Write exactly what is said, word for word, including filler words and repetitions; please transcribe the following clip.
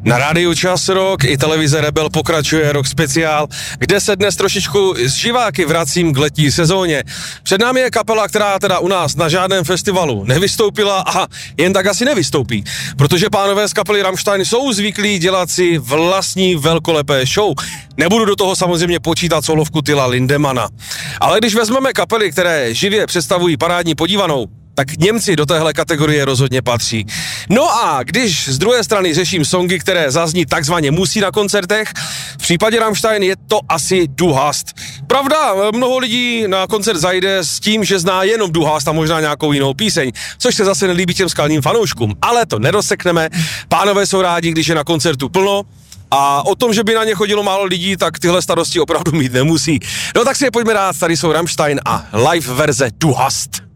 Na rádiu Čas Rock i televize Rebel pokračuje Rock speciál, kde se dnes trošičku z živáky vracím k letní sezóně. Před námi je kapela, která teda u nás na žádném festivalu nevystoupila a jen tak asi nevystoupí, protože pánové z kapely Rammstein jsou zvyklí dělat si vlastní velkolepé show. Nebudu do toho samozřejmě počítat solovku Tilla Lindemana. Ale když vezmeme kapely, které živě představují parádní podívanou, tak Němci do téhle kategorie rozhodně patří. No a když z druhé strany řeším songy, které zazní takzvaně musí na koncertech, v případě Rammstein je to asi Du hast. Pravda, mnoho lidí na koncert zajde s tím, že zná jenom Du hast a možná nějakou jinou píseň, což se zase nelíbí těm skalním fanouškům, ale to nedosekneme. Pánové jsou rádi, když je na koncertu plno, a o tom, že by na ně chodilo málo lidí, tak tyhle starosti opravdu mít nemusí. No tak si je pojďme dát, tady jsou Rammstein a live verze Du hast.